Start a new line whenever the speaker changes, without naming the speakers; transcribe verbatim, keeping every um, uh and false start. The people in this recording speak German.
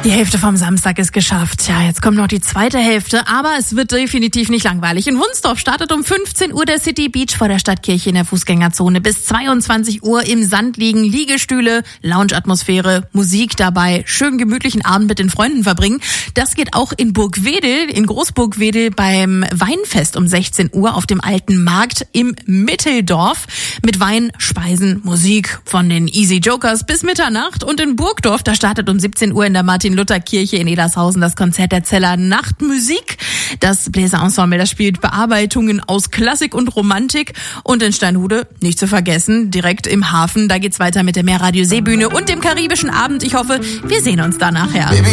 Die Hälfte vom Samstag ist geschafft. Ja, jetzt kommt noch die zweite Hälfte, aber es wird definitiv nicht langweilig. In Wunsdorf startet um fünfzehn Uhr der City Beach vor der Stadtkirche in der Fußgängerzone. Bis zweiundzwanzig Uhr im Sand liegen, Liegestühle, Lounge-Atmosphäre, Musik dabei, schön gemütlichen Abend mit den Freunden verbringen. Das geht auch in Burgwedel, in Großburgwedel beim Weinfest um sechzehn Uhr auf dem Alten Markt im Mitteldorf mit Wein, Speisen, Musik von den Easy Jokers bis Mitternacht. Und in Burgdorf, da startet um siebzehn Uhr in der Martin-Luther-Kirche in Edershausen das Konzert der Zeller Nachtmusik. Das Bläserensemble, das spielt Bearbeitungen aus Klassik und Romantik. Und in Steinhude, nicht zu vergessen, direkt im Hafen, da geht's weiter mit der Meerradio Seebühne und dem Karibischen Abend. Ich hoffe, wir sehen uns da nachher. Baby.